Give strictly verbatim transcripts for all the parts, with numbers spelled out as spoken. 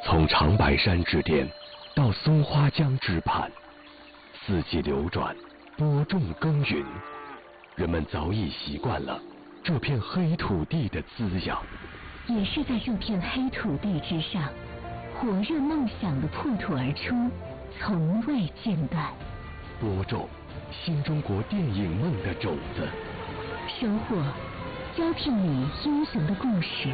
从长白山之巅到松花江之畔，四季流转，播种耕耘，人们早已习惯了这片黑土地的滋养。 也是在这片黑土地之上，火热梦想的破土而出，从未间断。 播种新中国电影梦的种子， 收获招聘你英雄的故事。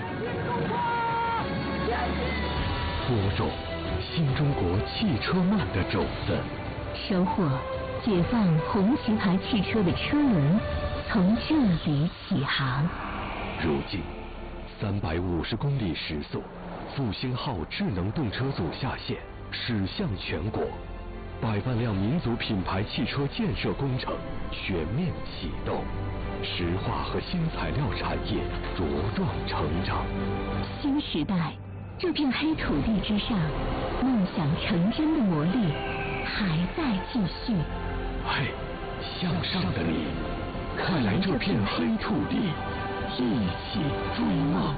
播种新中国汽车梦的种子， 收获解放红旗牌汽车的车轮，从这里起航。 如今三百五十公里时速，复兴号智能动车组下线，驶向全国。百万辆民族品牌汽车建设工程全面启动，石化和新材料产业茁壮成长。 新时代，这片黑土地之上，梦想成真的魔力还在继续。 嘿，向上的你，快来这片黑土地，一起追梦。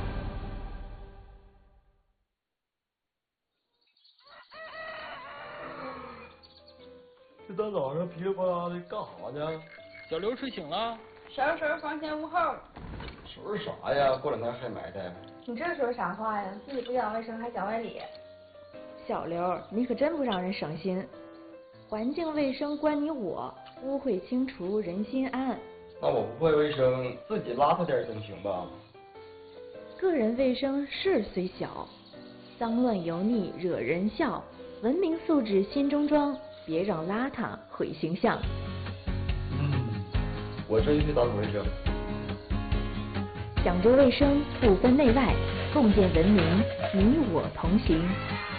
这大早上噼里啪啦的干啥呢？ 小刘睡醒了。 收拾房前屋后。 收拾啥呀？过两天还埋汰。 你这说啥话呀？自己不讲卫生还讲外理。 小刘，你可真不让人省心。环境卫生关你我，污秽清除人心安。 那我不会卫生，自己邋遢点总行吧？ 个人卫生事虽小，脏乱油腻惹人笑。文明素质心中装，别让邋遢毁形象。 嗯，我这就去打扫卫生。 讲究卫生，不分内外，共建文明，你我同行。